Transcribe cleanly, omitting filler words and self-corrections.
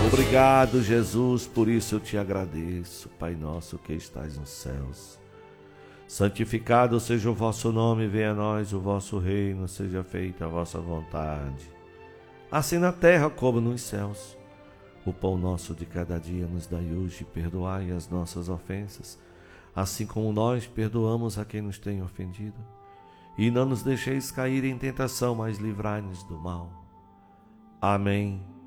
Obrigado, Jesus, por isso eu te agradeço. Pai nosso que estais nos céus, santificado seja o vosso nome, venha a nós o vosso reino, seja feita a vossa vontade, assim na terra como nos céus. O pão nosso de cada dia nos dai hoje, perdoai as nossas ofensas, assim como nós perdoamos a quem nos tem ofendido. E não nos deixeis cair em tentação, mas livrai-nos do mal. Amém.